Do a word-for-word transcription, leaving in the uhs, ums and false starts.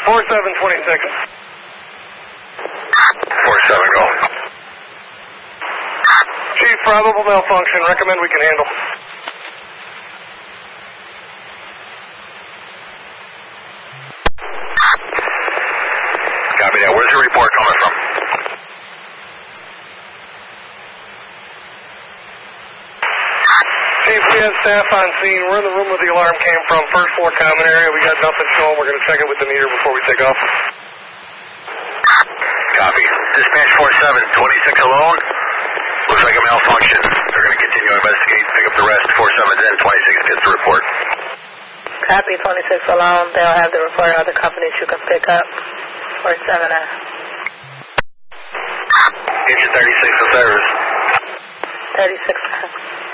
four seven twenty-six. four seven, go. Chief, probable malfunction. Recommend we can handle. Copy that. Where's your report coming from? Chief, we have staff on scene. We're in the room where the alarm came from. First floor common area. We got nothing showing. We're going to check it with the meter before we take off. Copy. Dispatch four seven twenty-six alone. Looks like a malfunction. They're going to continue to investigate. Pick up the rest. four seven's in. twenty-six gets the report. Copy. twenty-six alone. They'll have the report of other companies you can pick up. four seven out. Engine thirty-six in service. thirty-six.